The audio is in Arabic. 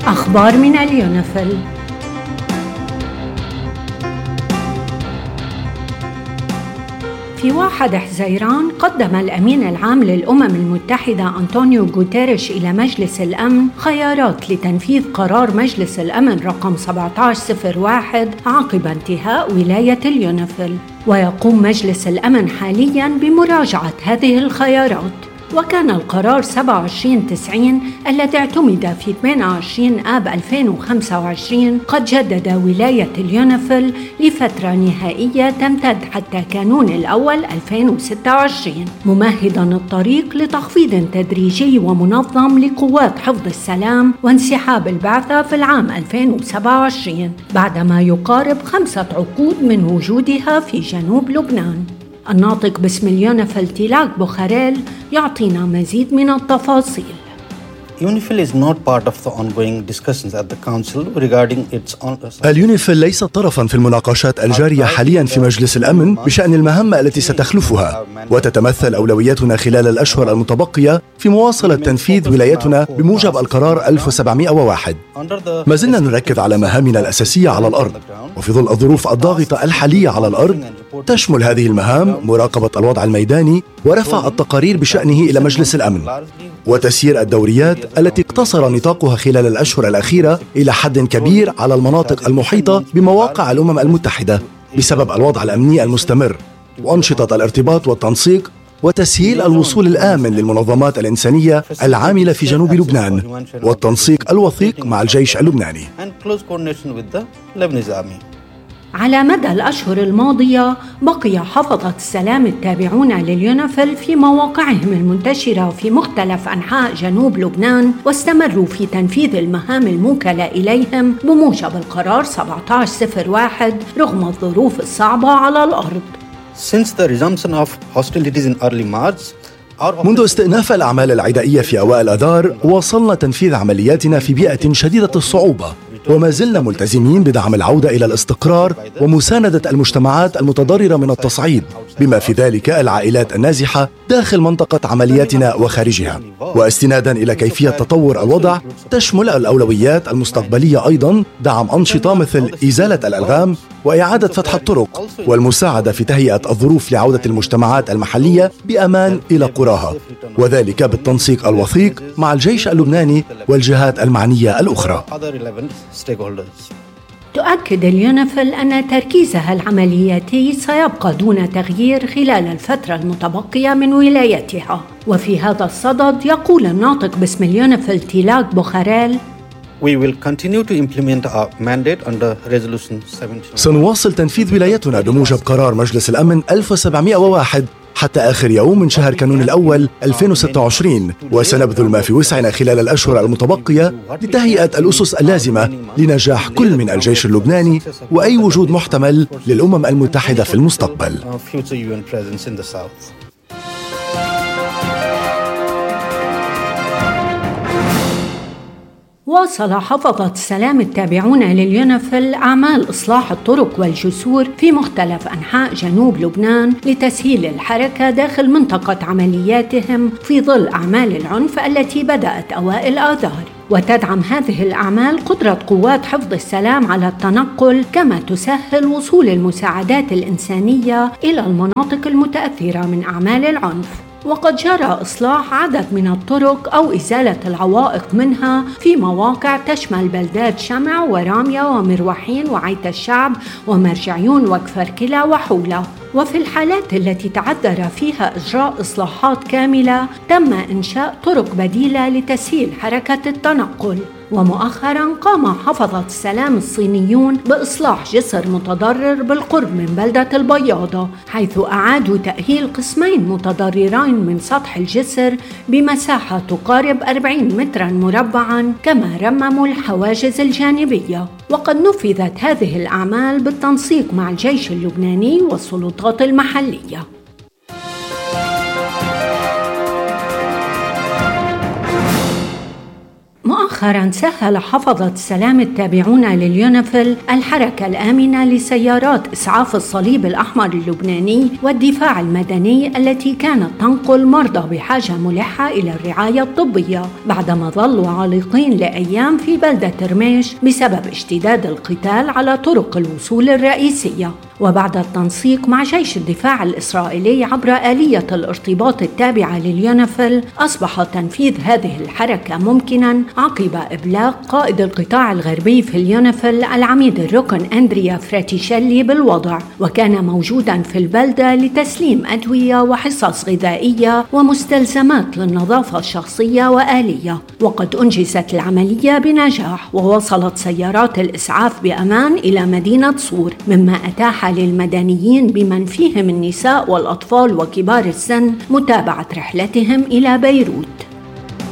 أخبار من اليونيفيل. في 1 حزيران قدم الأمين العام للأمم المتحدة أنطونيو غوتيريش إلى مجلس الأمن خيارات لتنفيذ قرار مجلس الأمن رقم 1701 عقب انتهاء ولاية اليونيفيل، ويقوم مجلس الأمن حالياً بمراجعة هذه الخيارات. وكان القرار 2790 الذي اعتمد في 28 آب 2025 قد جدد ولاية اليونيفيل لفترة نهائية تمتد حتى كانون الأول 2026، ممهداً الطريق لتخفيض تدريجي ومنظم لقوات حفظ السلام وانسحاب البعثة في العام 2027 بعدما يقارب 5 عقود من وجودها في جنوب لبنان. الناطق باسم اليونيفيل تيلاك بوخاريل يعطينا مزيد من التفاصيل. UNIFIL is not part of the ongoing discussions at the Council regarding its اليونيفيل ليست طرفاً في المناقشات الجارية حالياً في مجلس الأمن بشأن المهمة التي ستخلفها، وتتمثل أولوياتنا خلال الأشهر المتبقية في مواصلة تنفيذ ولايتنا بموجب القرار 1701. ما زلنا نركز على مهامنا الأساسية على الأرض، وفي ظل الظروف الضاغطة الحالية على الأرض تشمل هذه المهام مراقبة الوضع الميداني ورفع التقارير بشأنه إلى مجلس الأمن، وتسيير الدوريات التي اقتصر نطاقها خلال الأشهر الأخيرة إلى حد كبير على المناطق المحيطة بمواقع الأمم المتحدة بسبب الوضع الأمني المستمر، وأنشطة الارتباط والتنسيق وتسهيل الوصول الآمن للمنظمات الإنسانية العاملة في جنوب لبنان، والتنسيق الوثيق مع الجيش اللبناني. على مدى الأشهر الماضية بقي حفظة السلام التابعون لليونيفيل في مواقعهم المنتشرة في مختلف أنحاء جنوب لبنان، واستمروا في تنفيذ المهام الموكلة إليهم بموجب القرار 1701 رغم الظروف الصعبة على الأرض. منذ استئناف الأعمال العدائية في أوائل آذار واصلنا تنفيذ عملياتنا في بيئة شديدة الصعوبة، وما زلنا ملتزمين بدعم العودة إلى الاستقرار ومساندة المجتمعات المتضررة من التصعيد، بما في ذلك العائلات النازحة داخل منطقة عملياتنا وخارجها. واستنادا إلى كيفية تطور الوضع تشمل الأولويات المستقبلية أيضا دعم أنشطة مثل إزالة الألغام وإعادة فتح الطرق والمساعدة في تهيئة الظروف لعودة المجتمعات المحلية بأمان إلى قراها، وذلك بالتنسيق الوثيق مع الجيش اللبناني والجهات المعنية الأخرى. تؤكد اليونيفيل أن تركيزها العملياتي سيبقى دون تغيير خلال الفترة المتبقية من ولايتها. وفي هذا الصدد يقول الناطق باسم اليونيفيل تيلاك بوخاريل: سنواصل تنفيذ ولايتنا بموجب قرار مجلس الأمن 1701 حتى آخر يوم من شهر كانون الأول 2026، وسنبذل ما في وسعنا خلال الأشهر المتبقية لتهيئة الأسس اللازمة لنجاح كل من الجيش اللبناني وأي وجود محتمل للأمم المتحدة في المستقبل. واصل حفظة السلام التابعون لليونيفيل أعمال إصلاح الطرق والجسور في مختلف أنحاء جنوب لبنان لتسهيل الحركة داخل منطقة عملياتهم في ظل أعمال العنف التي بدأت أوائل آذار. وتدعم هذه الأعمال قدرة قوات حفظ السلام على التنقل، كما تسهل وصول المساعدات الإنسانية إلى المناطق المتأثرة من أعمال العنف. وقد جرى إصلاح عدد من الطرق أو إزالة العوائق منها في مواقع تشمل بلدات شمع ورامية ومروحين وعيت الشعب ومرجعيون وكفركلة وحولة. وفي الحالات التي تعذر فيها إجراء إصلاحات كاملة تم إنشاء طرق بديلة لتسهيل حركة التنقل. ومؤخراً قام حفظة السلام الصينيون بإصلاح جسر متضرر بالقرب من بلدة البياضة، حيث أعادوا تأهيل قسمين متضررين من سطح الجسر بمساحة تقارب 40 متراً مربعاً، كما رمموا الحواجز الجانبية. وقد نفذت هذه الأعمال بالتنسيق مع الجيش اللبناني والسلطات المحلية. مؤخرا سهل حفظة السلام التابعون لليونيفيل الحركة الآمنة لسيارات إسعاف الصليب الأحمر اللبناني والدفاع المدني التي كانت تنقل مرضى بحاجة ملحة إلى الرعاية الطبية بعدما ظلوا عالقين لأيام في بلدة رميش بسبب اشتداد القتال على طرق الوصول الرئيسية. وبعد التنسيق مع جيش الدفاع الإسرائيلي عبر آلية الارتباط التابعة لليونيفيل، أصبح تنفيذ هذه الحركة ممكناً عقب إبلاغ قائد القطاع الغربي في اليونيفيل العميد الركن أندريا فراتيشيلي بالوضع، وكان موجوداً في البلدة لتسليم أدوية وحصص غذائية ومستلزمات للنظافة الشخصية وآلية. وقد أنجزت العملية بنجاح، ووصلت سيارات الإسعاف بأمان إلى مدينة صور، مما أتاح للمدنيين بمن فيهم النساء والأطفال وكبار السن متابعة رحلتهم إلى بيروت.